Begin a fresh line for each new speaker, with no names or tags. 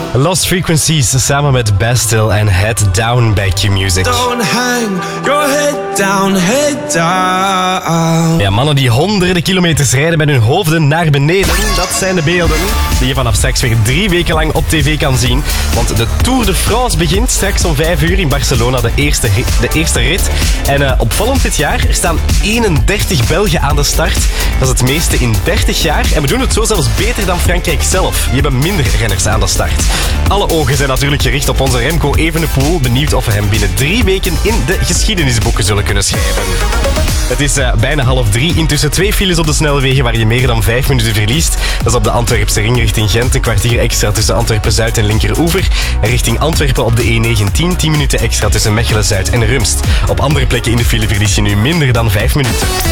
Lost Frequencies samen met Bastille en Head Down bij Q-Music.
Don't hang your head down, head down.
Ja, mannen die honderden kilometers rijden met hun hoofden naar beneden. Dat zijn de beelden die je vanaf straks weer 3 weken lang op tv kan zien. Want de Tour de France begint straks om 5 uur in Barcelona, de eerste rit. En opvallend dit jaar, er staan 31 Belgen aan de start. Dat is het meeste in 30 jaar. En we doen het zo zelfs beter dan Frankrijk zelf. Die hebben minder renners aan de start. Alle ogen zijn natuurlijk gericht op onze Remco Evenepoel. Benieuwd of we hem binnen 3 weken in de geschiedenisboeken zullen kunnen schrijven. Het is bijna 2:30. Intussen 2 files op de snelwegen waar je meer dan 5 minuten verliest. Dat is op de Antwerpse ring richting Gent. Een kwartier extra tussen Antwerpen-Zuid en Linkeroever. En richting Antwerpen op de E19 10 minuten extra tussen Mechelen-Zuid en Rumst. Op andere plekken in de file verlies je nu minder dan 5 minuten.